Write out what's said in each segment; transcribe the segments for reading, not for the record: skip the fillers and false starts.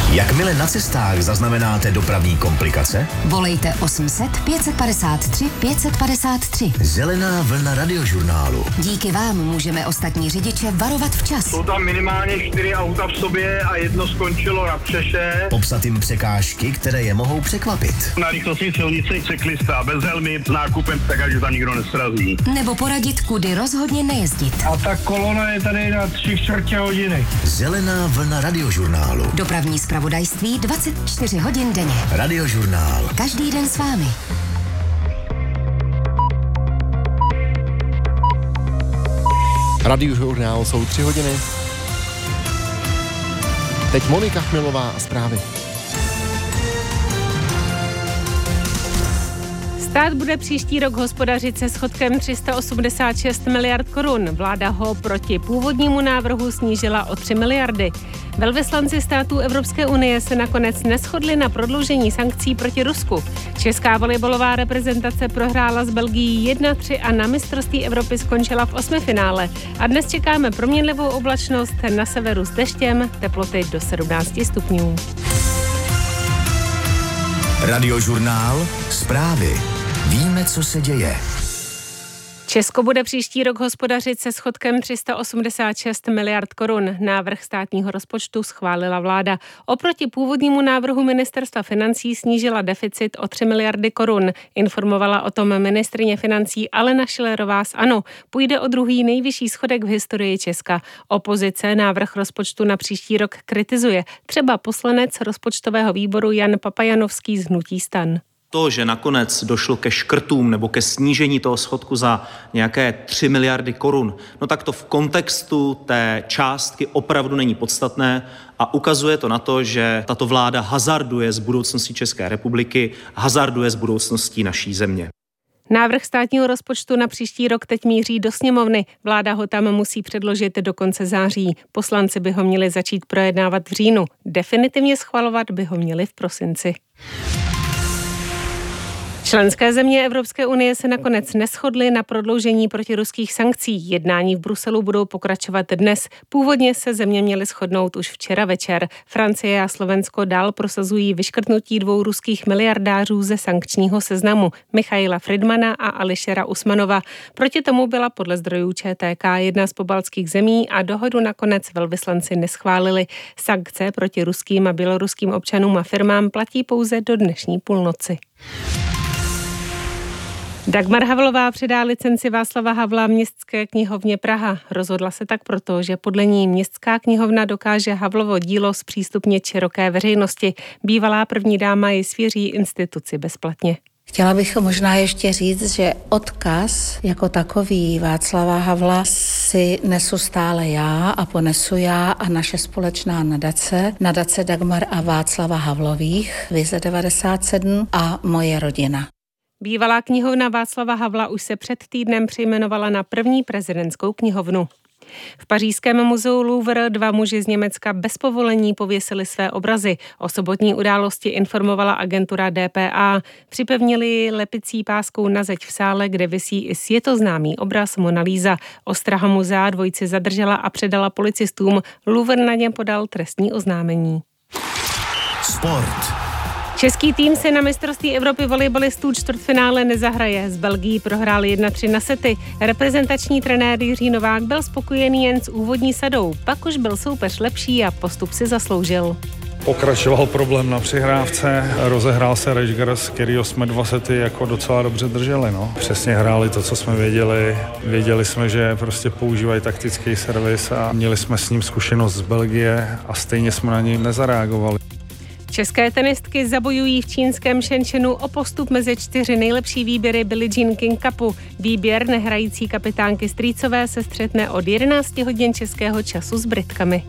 Jakmile na cestách zaznamenáte dopravní komplikace? Volejte 800 553 553. Zelená vlna radiožurnálu. Díky vám můžeme ostatní řidiče varovat včas. Jsou tam minimálně 4 auta v sobě a jedno skončilo na přeše. Popsat jim překážky, které je mohou překvapit. Na rychlostní silnici cyklista bez helmy s nákupem, tak že tam nikdo nesrazí. Nebo poradit, kudy rozhodně nejezdit. A ta kolona je tady na 3/4 hodiny. Zelená vlna radiožurnálu. Dopravní zpravodajství 24 hodin denně. Radiožurnál. Každý den s vámi. Radiožurnál jsou 3 hodiny. Teď Monika Chmilová a zprávy. Stát bude příští rok hospodařit se schodkem 386 miliard korun. Vláda ho proti původnímu návrhu snížila o 3 miliardy. Velvyslanci států Evropské unie se nakonec neshodli na prodloužení sankcí proti Rusku. Česká volejbalová reprezentace prohrála s Belgií 1-3 a na mistrovství Evropy skončila v 8finále. A dnes čekáme proměnlivou oblačnost, na severu s deštěm, teploty do 17 stupňů. Radiožurnál. Zprávy. Víme, co se děje. Česko bude příští rok hospodařit se schodkem 386 miliard korun. Návrh státního rozpočtu schválila vláda. Oproti původnímu návrhu ministerstva financí snížila deficit o 3 miliardy korun. Informovala o tom ministryně financí Alena Schillerová z ANO. Půjde o druhý nejvyšší schodek v historii Česka. Opozice návrh rozpočtu na příští rok kritizuje. Třeba poslanec rozpočtového výboru Jan Papajanovský z hnutí STAN. To, že nakonec došlo ke škrtům nebo ke snížení toho schodku za nějaké 3 miliardy korun, no tak to v kontextu té částky opravdu není podstatné a ukazuje to na to, že tato vláda hazarduje s budoucností České republiky, hazarduje s budoucností naší země. Návrh státního rozpočtu na příští rok teď míří do sněmovny. Vláda ho tam musí předložit do konce září. Poslanci by ho měli začít projednávat v říjnu. Definitivně schvalovat by ho měli v prosinci. Členské země Evropské unie se nakonec neshodly na prodloužení protiruských sankcí. Jednání v Bruselu budou pokračovat dnes. Původně se země měly shodnout už včera večer. Francie a Slovensko dál prosazují vyškrtnutí 2 ruských miliardářů ze sankčního seznamu, Michaila Friedmana a Ališera Usmanova. Proti tomu byla podle zdrojů ČTK jedna z pobaltských zemí a dohodu nakonec velvyslanci neschválili. Sankce proti ruským a běloruským občanům a firmám platí pouze do dnešní půlnoci. Dagmar Havlová předá licenci Václava Havla Městské knihovně Praha. Rozhodla se tak proto, že podle ní Městská knihovna dokáže Havlovo dílo zpřístupnit široké veřejnosti. Bývalá první dáma ji svěří instituci bezplatně. Chtěla bych možná ještě říct, že odkaz jako takový Václava Havla si nesu stále já a ponesu já a naše společná nadace Dagmar a Václava Havlových, Vize 97 a moje rodina. Bývalá knihovna Václava Havla už se před týdnem přejmenovala na první prezidentskou knihovnu. V pařížském muzeu Louvre 2 muži z Německa bez povolení pověsili své obrazy. O sobotní události informovala agentura DPA. Připevnili ji lepicí páskou na zeď v sále, kde visí i světoznámý obraz Mona Lisa. Ostraha muzea dvojici zadržela a předala policistům. Louvre na něm podal trestní oznámení. Sport. Český tým se na mistrovství Evropy volejbalistů čtvrtfinále nezahraje. S Belgií prohráli 1-3 na sety. Reprezentační trenér Jiří Novák byl spokojený jen s úvodní sadou. Pak už byl soupeř lepší a postup si zasloužil. Pokračoval problém na přihrávce, rozehrál se Rejgers, kterýho jsme 2 sety jako docela dobře drželi. Přesně hráli to, co jsme věděli. Věděli jsme, že prostě používají taktický servis a měli jsme s ním zkušenost z Belgie a stejně jsme na něj nezareagovali. České tenistky zabojují v čínském Shenzhenu o postup mezi 4 nejlepší výběry Billie Jean King Cupu. Výběr nehrající kapitánky Strýcové se střetne od 11 hodin českého času s Britkami.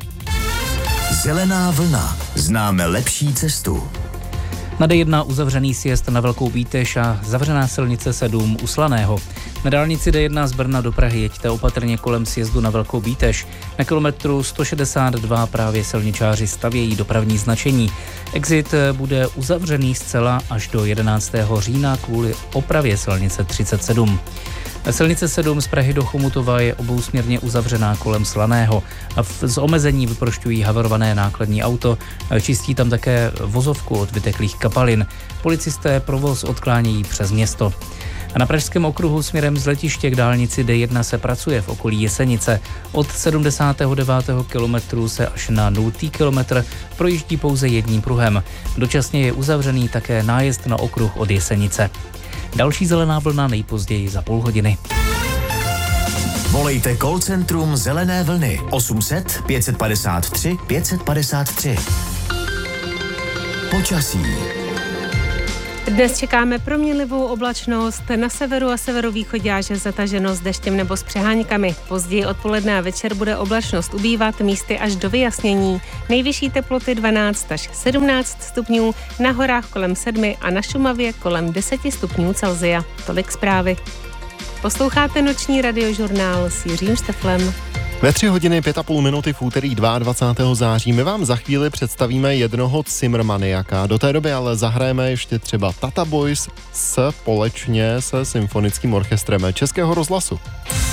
Zelená vlna. Známe lepší cestu. Na D1 uzavřený sjezd na Velkou Bíteš a zavřená silnice 7 u Slaného. Na dálnici D1 z Brna do Prahy jeďte opatrně kolem sjezdu na Velkou Bíteš. Na kilometru 162 právě silničáři stavějí dopravní značení. Exit bude uzavřený zcela až do 11. října kvůli opravě silnice 37. Silnice 7 z Prahy do Chomutova je obousměrně uzavřená kolem Slaného. Z omezení vyprošťují havarované nákladní auto, čistí tam také vozovku od vyteklých kapalin. Policisté provoz odklánějí přes město. A na Pražském okruhu směrem z letiště k dálnici D1 se pracuje v okolí Jesenice. Od 79. kilometru se až na 0. kilometr projíždí pouze jedním pruhem. Dočasně je uzavřený také nájezd na okruh od Jesenice. Další zelená vlna nejpozději za půl hodiny. Volejte call centrum Zelené vlny 800 553 553. Počasí. Dnes čekáme proměnlivou oblačnost, na severu a severovýchodě až zataženo s deštěm nebo s přeháňkami. Později odpoledne a večer bude oblačnost ubývat, místy až do vyjasnění. Nejvyšší teploty 12 až 17 stupňů, na horách kolem 7 a na Šumavě kolem 10 stupňů Celsia. Tolik zprávy. Posloucháte noční radiožurnál s Jiřím Šteflem. Ve 3 hodiny 5,5 minuty v úterý 22. září my vám za chvíli představíme jednoho Cimrmaniaka. Do té doby ale zahrajeme ještě třeba Tata Boys společně se symfonickým orchestrem Českého rozhlasu.